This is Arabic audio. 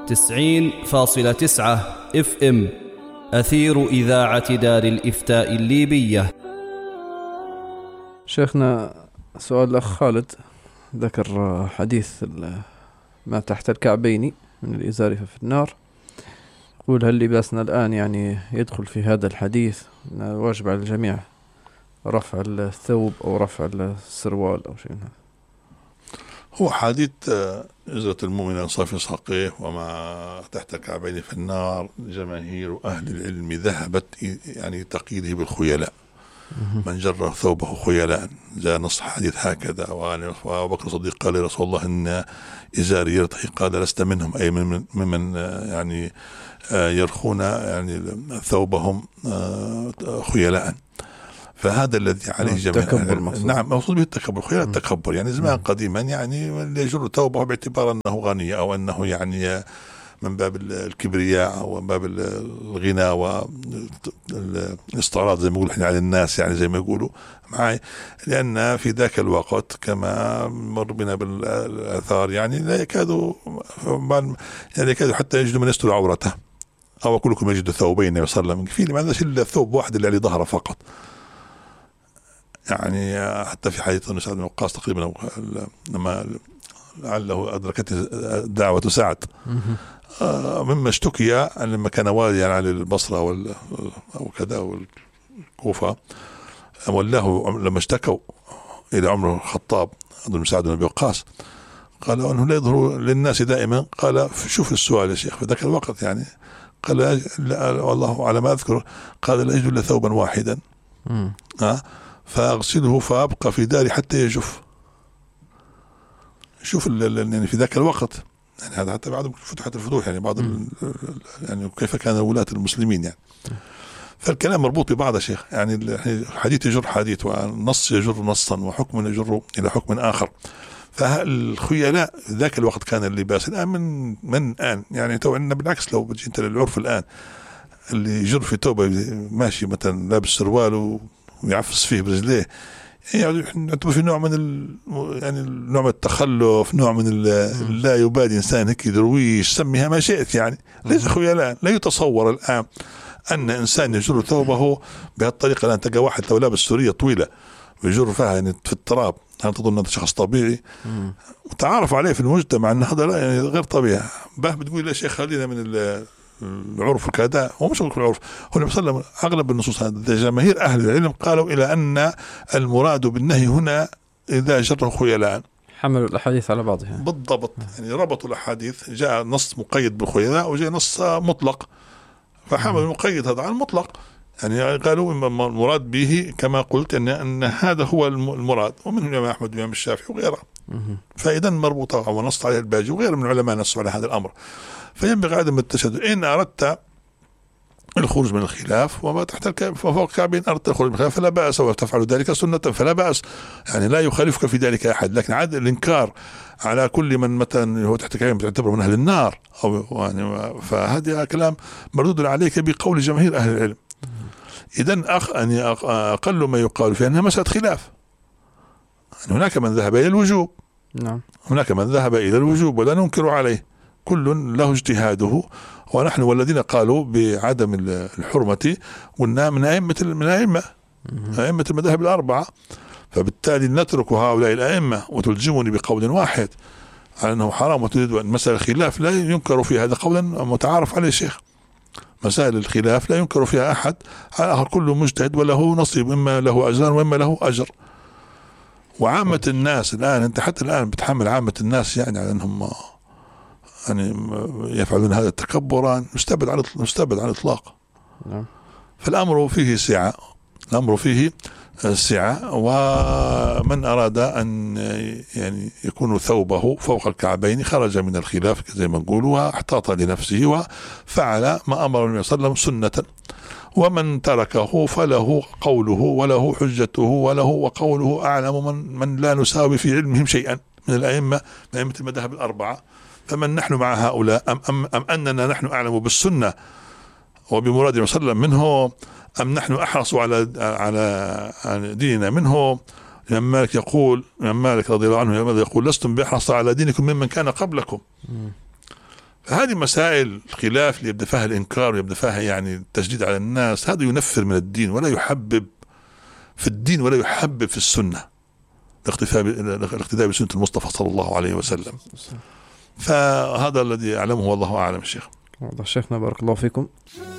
90.9 FM أثير إذاعة دار الإفتاء الليبية. شيخنا، سؤال الأخ خالد ذكر حديث ما تحت الكعبين من الإزار في النار. يقول: هل لباسنا الآن يعني يدخل في هذا الحديث؟ واجب على الجميع رفع الثوب أو رفع السروال أو شيء من هذا. هو حديث إزرة المؤمن صافي ساقيه وما تحت الكعبين في النار. جماهير أهل العلم ذهبت يعني تقييده بالخيلاء، من جر ثوبه خيلاء. جاء نص حديث هكذا. وأبو بكر الصديق قال يا رسول الله إن إزاري يرتخي، قال لست منهم، أي ممن يعني يرخون يعني ثوبهم خيلاء. فهذا الذي عليه جميع. نعم، مقصود به التكبر. خيلاء التكبر يعني زمان قديما يعني اللي يجر ثوبه باعتبار أنه غني أو أنه يعني من باب الكبرياء أو من باب الغنى والاستعراض زي ما يقولوا احنا على الناس، يعني زي ما يقولوا معي. لأن في ذاك الوقت كما مر بنا بالآثار يعني لا يكادوا حتى يجدوا من يستر عورته، أو كلكم يجد ثوبين النبي صلى الله عليه وسلم. في ما عندش إلا ثوب واحد اللي عليه ظهره فقط. يعني حتى في حديث ابن سعد بن وقاص تقريبا لما لعله أدركته دعوة سعد مما اشتكي لما كان واليا على البصرة أو كذا والكوفة، ولاه لما اشتكوا إلى عمر الخطاب بن سعد بن وقاص قال أنه لا يظهر للناس دائما. قال شوف السؤال يا شيخ في ذاك الوقت يعني، قال والله على ما أذكر قال لا يجد إلا ثوبا واحدا فأغسله فأبقى في داري حتى يجف. شوف يعني في ذاك الوقت يعني هذا حتى بعد فتحت الفتوح يعني بعض يعني كيف كان ولاة المسلمين يعني. فالكلام مربوط ببعض يا شيخ، يعني حديث يجر حديث ونص يجر نصا وحكم يجر إلى حكم آخر. فالخيلاء ذاك الوقت كان اللباس. الآن من الآن يعني تو عندنا بالعكس، لو بتجي انت للعرف الآن اللي يجر في توبة ماشي مثلا لابس سروال ويعفص فيه برجليه، يعني نعتبر في نوع من يعني نوع من التخلف، نوع من لا يبالي إنسان هيك درويش سميها ما شئت يعني. ليس خيلاء. لا يتصور الآن أن إنسان يجر ثوبه بهالطريقة. الآن تلقى واحد لو لابس سورية طويلة ويجر فيها يعني في التراب، هل تظن هذا شخص طبيعي؟ وتعرف عليه في المجتمع أن هذا لا يعني غير طبيعي. بتقول يا شيخ خلينا من العرف وكذا. هو مش يقول العرف، هو النبي صلى الله عليه وسلم أغلب النصوص هذا جماهير أهل العلم قالوا إلى أن المراد بالنهي هنا إذا جره خيلاء. حملوا الأحاديث على بعضها بالضبط، يعني ربطوا الأحاديث. جاء نص مقيد بالخيلاء وجاء نص مطلق، فحملوا المقيد هذا على المطلق. يعني قالوا المراد به كما قلت أن هذا هو المراد. ومنهم الإمام أحمد والإمام الشافعي وغيره. فإذا مربوطة ونص عليه الباجي وغيره من العلماء نصوا على هذا الأمر. فينبغي عدم التشدد. إن أردت الخروج من الخلاف وما تحت فوق الكعبين أردت الخروج من الخلاف فلا بأس، وتفعل ذلك سنة فلا بأس، يعني لا يخالفك في ذلك أحد. لكن عاد الإنكار على كل من مثلا هو تحت الكعبين تعتبر من أهل النار أو يعني، فهذا كلام مردود عليك بقول جماهير أهل العلم. إذن يعني أقل ما يقال في أنها مسألة خلاف. يعني هناك من ذهب إلى الوجوب، نعم، هناك من ذهب إلى الوجوب ولا ننكر عليه، كل له اجتهاده. ونحن والذين قالوا بعدم الحرمة قلنا من أئمة المذاهب الأربعة. فبالتالي نترك هؤلاء الأئمة وتلزمني بقول واحد على أنه حرام، وتريد أن مسألة الخلاف لا ينكر في هذا قولا متعارف عليه شيخ. مسائل الخلاف لا ينكر فيها أحد، على كل مجتهد وله نصيب، إما له أجر وإما له أجر. وعامة الناس الآن أنت حتى الآن بتحمل عامة الناس يعني على أنهم يعني يفعلون هذا التكبر مستبد عن الإطلاق. فالأمر فيه سعة، الأمر فيه سعة. ومن أراد أن يعني يكون ثوبه فوق الكعبين خرج من الخلاف زي ما نقول، واحتاط لنفسه وفعل ما أمر النبي صلى الله عليه وسلم سنة. ومن تركه فله قوله وله حجته وقوله أعلم من لا نساوي في علمهم شيئا من الأئمة المذاهب الأربعة. فمن نحن مع هؤلاء أم أننا نحن أعلم بالسنة وبمراد النبي صلى الله عليه وسلم منه، أم نحن أحرص على ديننا منه؟ الإمام مالك رضي الله عنه يقول لستم بأحرص على دينكم ممن كان قبلكم. هذه مسائل الخلاف اللي يبدأ فيها الإنكار ويبدأ فيها يعني التشديد على الناس، هذا ينفر من الدين ولا يحبب في الدين ولا يحبب في السنة، الاقتداء بسنة المصطفى صلى الله عليه وسلم. فهذا الذي أعلمه والله أعلم. الشيخ شيخنا بارك الله فيكم.